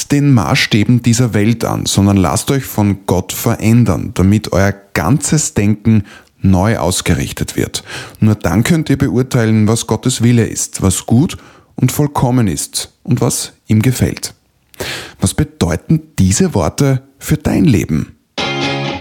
nicht den Maßstäben dieser Welt an, sondern lasst euch von Gott verändern, damit euer ganzes Denken neu ausgerichtet wird. Nur dann könnt ihr beurteilen, was Gottes Wille ist, was gut und vollkommen ist und was ihm gefällt. Was bedeuten diese Worte für dein Leben?